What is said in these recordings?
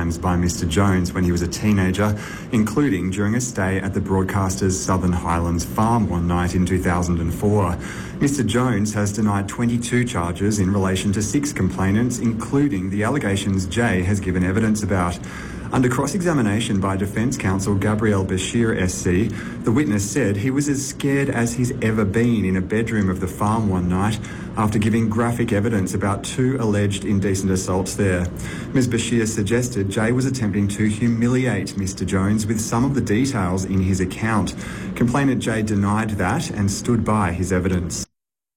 times by Mr Jones when he was a teenager, including during a stay at the broadcaster's Southern Highlands farm one night in 2004. Mr Jones has denied 22 charges in relation to 6 complainants, including the allegations Jay has given evidence about. Under cross-examination by Defence Counsel Gabriel Bashir SC, the witness said he was as scared as he's ever been in a bedroom of the farm one night after giving graphic evidence about 2 alleged indecent assaults there. Ms Bashir suggested Jay was attempting to humiliate Mr Jones with some of the details in his account. Complainant Jay denied that and stood by his evidence.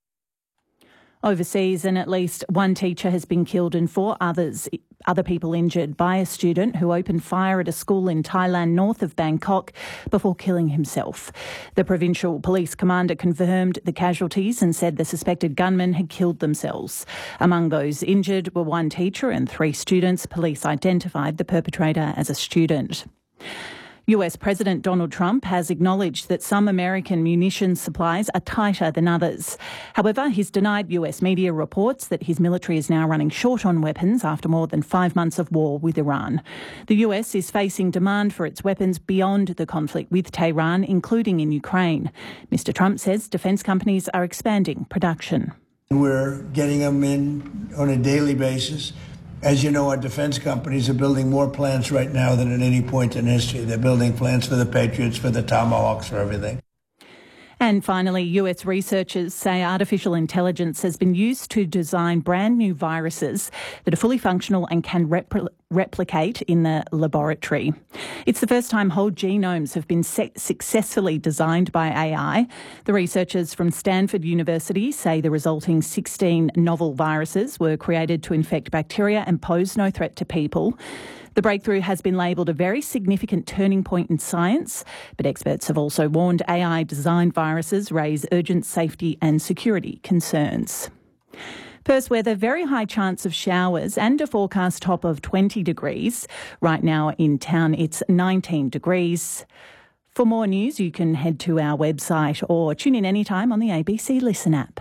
Overseas, and at least one teacher has been killed and 4 other people injured by a student who opened fire at a school in Thailand north of Bangkok before killing himself. The provincial police commander confirmed the casualties and said the suspected gunmen had killed themselves. Among those injured were 1 teacher and 3 students. Police identified the perpetrator as a student. US President Donald Trump has acknowledged that some American munitions supplies are tighter than others. However, he's denied US media reports that his military is now running short on weapons after more than 5 months of war with Iran. The US is facing demand for its weapons beyond the conflict with Tehran, including in Ukraine. Mr Trump says defence companies are expanding production. We're getting them in on a daily basis. As you know, our defense companies are building more plants right now than at any point in history. They're building plants for the Patriots, for the Tomahawks, for everything. And finally, US researchers say artificial intelligence has been used to design brand new viruses that are fully functional and can replicate in the laboratory. It's the first time whole genomes have been successfully designed by AI. The researchers from Stanford University say the resulting 16 novel viruses were created to infect bacteria and pose no threat to people. The breakthrough has been labelled a very significant turning point in science, but experts have also warned AI-designed viruses raise urgent safety and security concerns. Perth weather, very high chance of showers and a forecast top of 20 degrees. Right now in town it's 19 degrees. For more news, you can head to our website or tune in anytime on the ABC Listen app.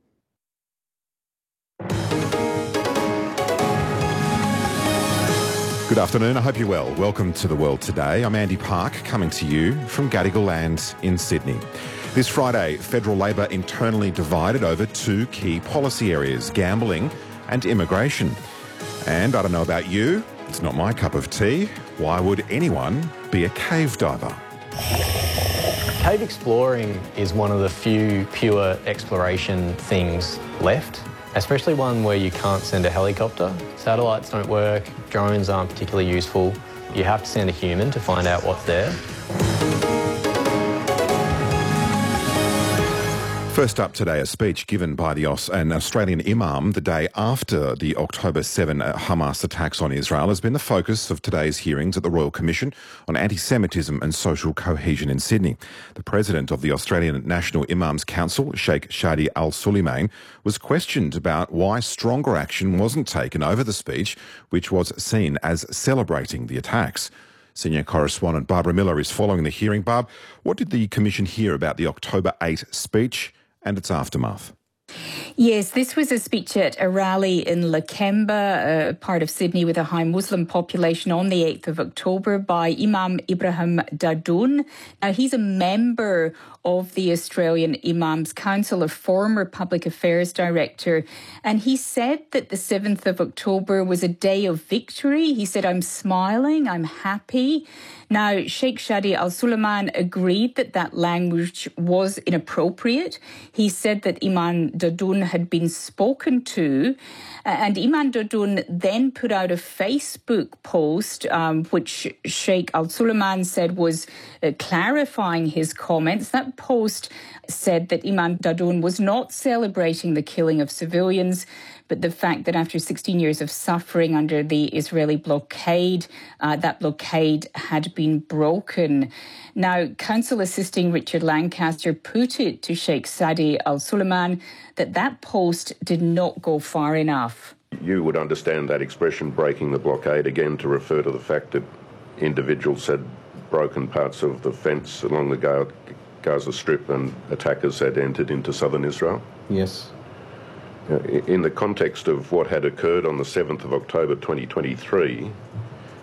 Good afternoon, I hope you're well. Welcome to The World Today. I'm Andy Park, coming to you from Gadigal Land in Sydney. This Friday, federal Labor internally divided over 2 key policy areas, gambling and immigration. And I don't know about you, it's not my cup of tea. Why would anyone be a cave diver? Cave exploring is one of the few pure exploration things left, especially one where you can't send a helicopter. Satellites don't work, drones aren't particularly useful. You have to send a human to find out what's there. First up today, a speech given by an Australian imam the day after the October 7 Hamas attacks on Israel has been the focus of today's hearings at the Royal Commission on Anti-Semitism and Social Cohesion in Sydney. The president of the Australian National Imams Council, Sheikh Shadi Al-Suleiman, was questioned about why stronger action wasn't taken over the speech, which was seen as celebrating the attacks. Senior correspondent Barbara Miller is following the hearing. Barb, what did the Commission hear about the October 8 speech and its aftermath? Yes, this was a speech at a rally in Lakemba, a part of Sydney with a high Muslim population, on the 8th of October by Imam Ibrahim Dadoun. Now, he's a member of the Australian Imams Council, a former public affairs director, and he said that the 7th of October was a day of victory. He said, "I'm smiling, I'm happy." Now, Sheikh Shadi Al-Suleiman agreed that that language was inappropriate. He said that Imam Dadoun had been spoken to, and Imam Dadoun then put out a Facebook post, which Sheikh Al-Suleiman said was clarifying his comments. That post said that Imam Dadoun was not celebrating the killing of civilians, but the fact that after 16 years of suffering under the Israeli blockade, that blockade had been broken. Now, counsel assisting Richard Lancaster put it to Sheikh Shadi Al-Suleiman that that post did not go far enough. You would understand that expression, breaking the blockade, again to refer to the fact that individuals had broken parts of the fence along the Gaza Strip and attackers had entered into southern Israel? Yes. In the context of what had occurred on the 7th of October 2023,